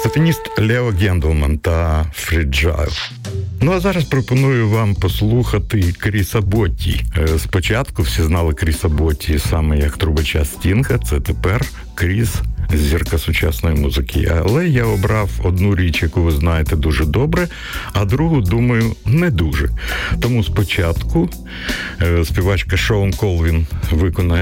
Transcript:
саксофоніст Лео Генделман та Фріджайл. Ну а зараз пропоную вам послухати Кріса Ботті. Спочатку всі знали Кріса Ботті саме як трубача Стінга, це тепер Кріс – зірка сучасної музики. Але я обрав одну річ, яку ви знаєте дуже добре, а другу, думаю, не дуже. Тому спочатку співачка Шон Колвін виконає